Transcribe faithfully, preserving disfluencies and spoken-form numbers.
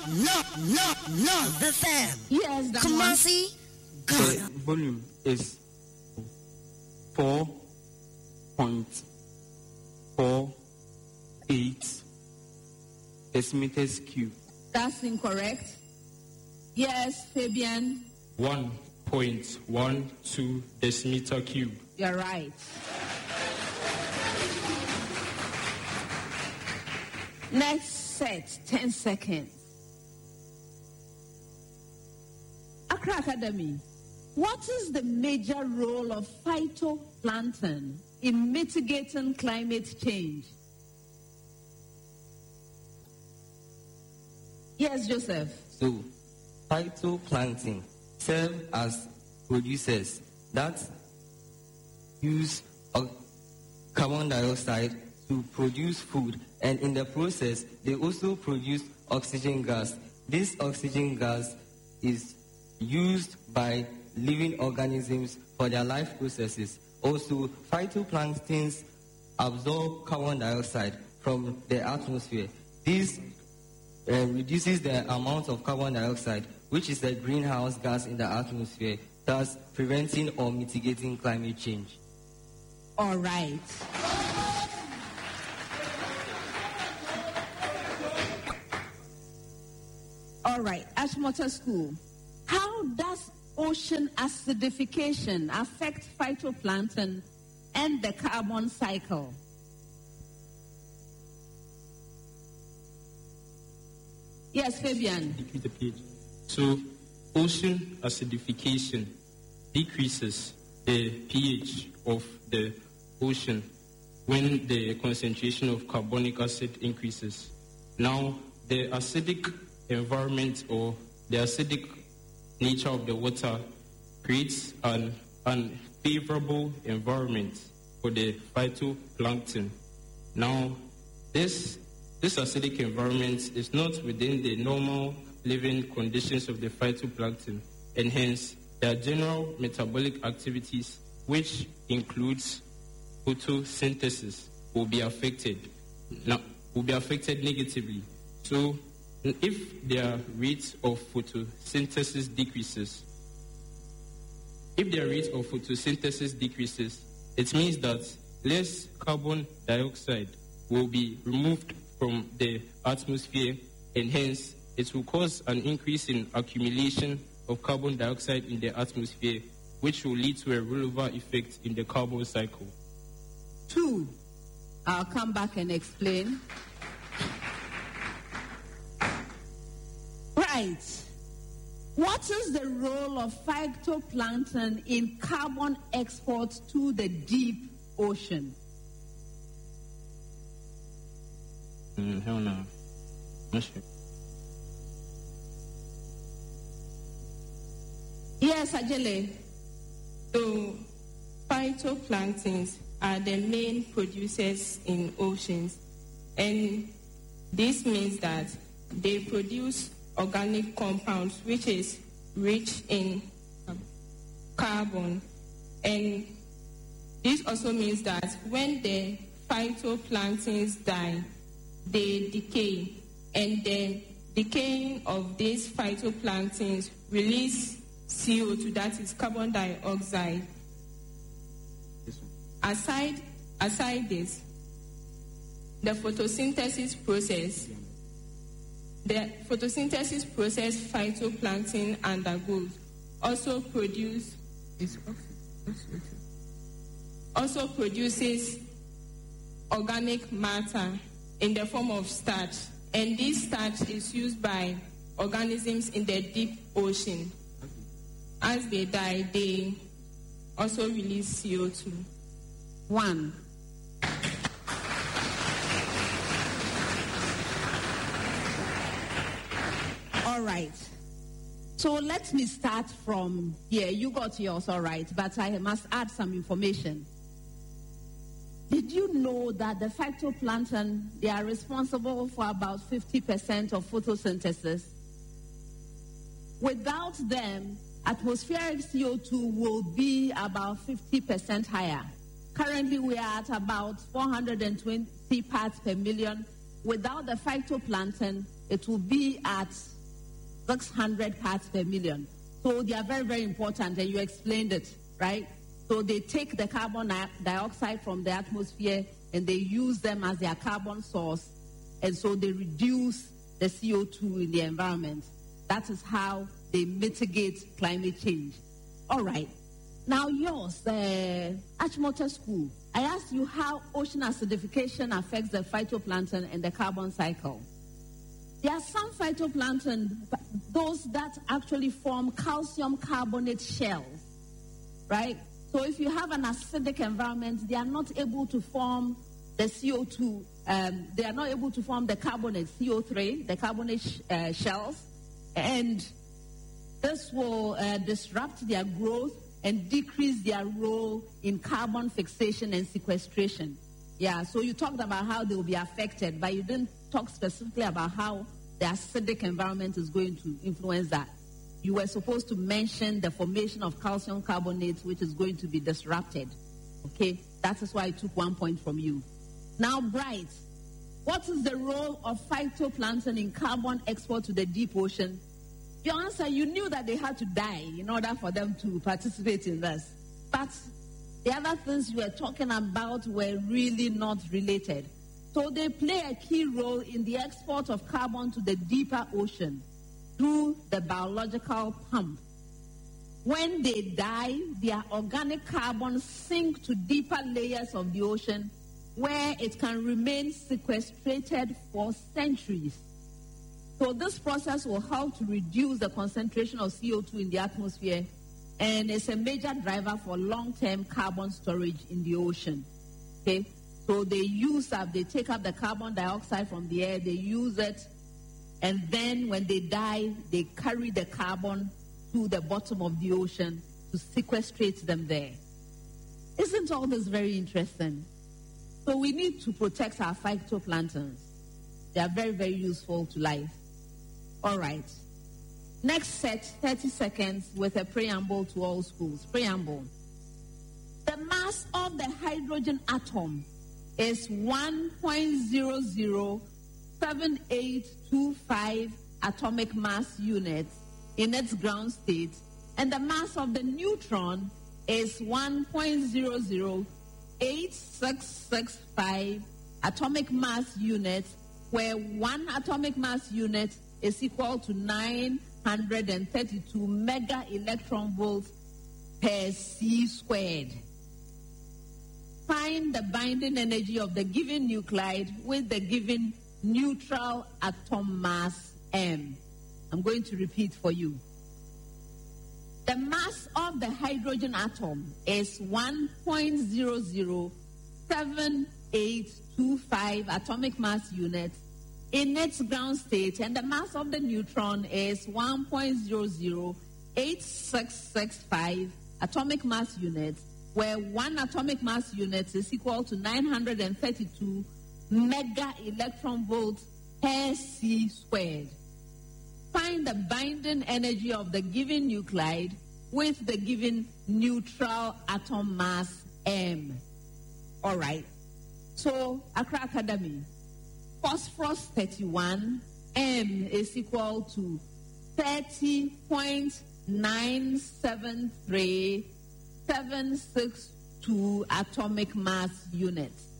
No, no, no, the fam. Yes, Come on, see. The volume is four point four eight decimeters cube. That's incorrect. Yes, Fabian. one point one two decimeter cube. You're right. Next set, ten seconds. Accra Academy. What is the major role of phytoplankton in mitigating climate change? Yes, Joseph. So, phytoplankton serve as producers that use uh, carbon dioxide to produce food, and in the process, they also produce oxygen gas. This oxygen gas is used by living organisms for their life processes. Also, phytoplanktons absorb carbon dioxide from the atmosphere. This uh, reduces the amount of carbon dioxide, which is a greenhouse gas in the atmosphere, thus preventing or mitigating climate change. All right. All right, Ashmota School. How does ocean acidification affect phytoplankton and the carbon cycle? Yes, Fabian. Decrease the pH. So, ocean acidification decreases the pH of the ocean when the concentration of carbonic acid increases. Now, the acidic environment or the acidic nature of the water creates an unfavorable environment for the phytoplankton. Now, this, this acidic environment is not within the normal living conditions of the phytoplankton, and hence their general metabolic activities, which includes photosynthesis, will be affected. Now, will be affected negatively. So, if their rate of photosynthesis decreases, if their rate of photosynthesis decreases, it means that less carbon dioxide will be removed from the atmosphere, and hence it will cause an increase in accumulation of carbon dioxide in the atmosphere, which will lead to a rollover effect in the carbon cycle. Two. I'll come back and explain. Right. What is the role of phytoplankton in carbon export to the deep ocean? Mm, hell no. Not sure. Yes, Ajele. So, phytoplanktons are the main producers in oceans, and this means that they produce organic compounds which is rich in carbon, and this also means that when the phytoplanktons die, they decay, and the decaying of these phytoplanktons release C O two, that is carbon dioxide. Aside, aside this, the photosynthesis process, the photosynthesis process phytoplankton undergoes also produce also produces organic matter in the form of starch, and this starch is used by organisms in the deep ocean. As they die, they also release C O two. One. All right. So let me start from here. You got yours all right, but I must add some information. Did you know that the phytoplankton, they are responsible for about fifty percent of photosynthesis? Without them, atmospheric C O two will be about fifty percent higher. Currently, we are at about four hundred twenty parts per million. Without the phytoplankton, it will be at six hundred parts per million. So they are very, very important, and you explained it, right? So they take the carbon di- dioxide from the atmosphere and they use them as their carbon source, and so they reduce the C O two in the environment. That is how they mitigate climate change. All right. Now yours, uh, Achimota School. I asked you how ocean acidification affects the phytoplankton and the carbon cycle. There are some phytoplankton, those that actually form calcium carbonate shells, right? So if you have an acidic environment, they are not able to form the C O two, um, they are not able to form the carbonate, C O three, the carbonate sh- uh, shells, and this will uh, disrupt their growth and decrease their role in carbon fixation and sequestration. Yeah, so you talked about how they will be affected, but you didn't talk specifically about how the acidic environment is going to influence that. You were supposed to mention the formation of calcium carbonate, which is going to be disrupted. Okay, that is why I took one point from you. Now, Bright, what is the role of phytoplankton in carbon export to the deep ocean? Your answer, you knew that they had to die in order for them to participate in this. But the other things you were talking about were really not related. So they play a key role in the export of carbon to the deeper ocean through the biological pump. When they die, their organic carbon sink to deeper layers of the ocean where it can remain sequestrated for centuries. So this process will help to reduce the concentration of C O two in the atmosphere, and it's a major driver for long-term carbon storage in the ocean. Okay, so they use up, they take up the carbon dioxide from the air, they use it, and then when they die, they carry the carbon to the bottom of the ocean to sequestrate them there. Isn't all this very interesting? So we need to protect our phytoplanktons. They are very, very useful to life. All right. Next set, thirty seconds with a preamble to all schools. Preamble. The mass of the hydrogen atom is one point zero zero seven eight two five atomic mass units in its ground state, and the mass of the neutron is one point zero zero eight six six five atomic mass units, where one atomic mass unit is equal to nine hundred thirty-two mega electron volts per C squared. Find the binding energy of the given nuclide with the given neutral atom mass M. I'm going to repeat for you. The mass of the hydrogen atom is one point zero zero seven eight two five atomic mass units in its ground state, and the mass of the neutron is one point zero zero eight six six five atomic mass units, where one atomic mass unit is equal to nine hundred thirty-two mega electron volts per C squared. Find the binding energy of the given nuclide with the given neutral atom mass M. All right. So, Accra Academy, phosphorus thirty-one, M is equal to thirty point nine seven three seven six two atomic mass units.